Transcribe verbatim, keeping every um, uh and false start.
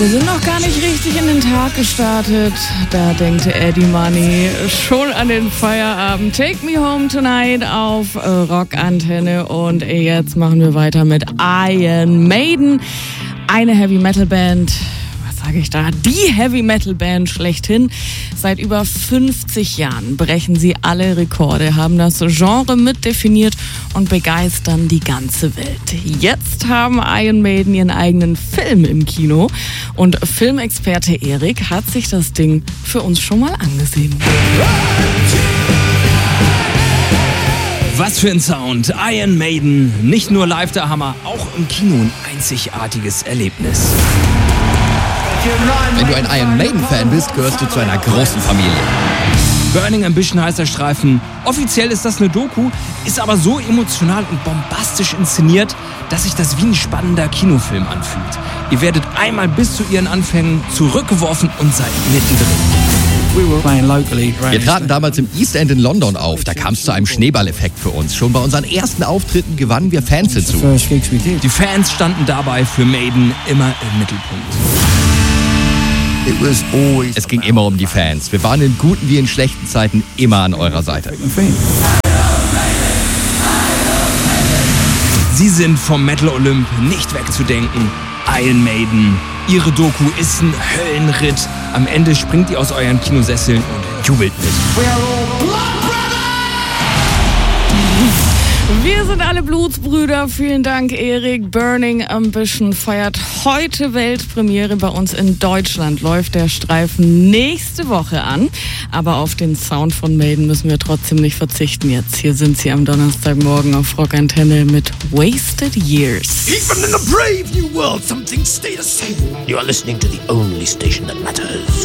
Wir sind noch gar nicht richtig in den Tag gestartet. Da denkt Eddie Money schon an den Feierabend. Take Me Home Tonight auf Rockantenne. Und jetzt machen wir weiter mit Iron Maiden. Eine Heavy-Metal-Band. Was sage ich da? Die Heavy-Metal-Band schlechthin. Seit über fünfzig Jahren brechen sie alle Rekorde, haben das Genre mitdefiniert und begeistern die ganze Welt. Jetzt haben Iron Maiden ihren eigenen Film im Kino und Filmexperte Erik hat sich das Ding für uns schon mal angesehen. Was für ein Sound! Iron Maiden, nicht nur live der Hammer, auch im Kino ein einzigartiges Erlebnis. Wenn du ein Iron Maiden-Fan bist, gehörst du zu einer großen Familie. Burning Ambition heißt der Streifen. Offiziell ist das eine Doku, ist aber so emotional und bombastisch inszeniert, dass sich das wie ein spannender Kinofilm anfühlt. Ihr werdet einmal bis zu ihren Anfängen zurückgeworfen und seid mittendrin. Wir traten damals im East End in London auf. Da kam es zu einem Schneeballeffekt für uns. Schon bei unseren ersten Auftritten gewannen wir Fans hinzu. Die Fans standen dabei für Maiden immer im Mittelpunkt. Es ging immer um die Fans. Wir waren in guten wie in schlechten Zeiten immer an eurer Seite. Sie sind vom Metal Olymp nicht wegzudenken. Iron Maiden. Ihre Doku ist ein Höllenritt. Am Ende springt ihr aus euren Kinosesseln und jubelt mit. Wir sind alle Blutsbrüder. Vielen Dank, Erik. Burning Ambition feiert heute Weltpremiere bei uns in Deutschland. Läuft der Streifen nächste Woche an. Aber auf den Sound von Maiden müssen wir trotzdem nicht verzichten jetzt. Hier sind sie am Donnerstagmorgen auf Rockantenne mit Wasted Years. Even in a brave new world, some things stay the same. You are listening to the only station that matters.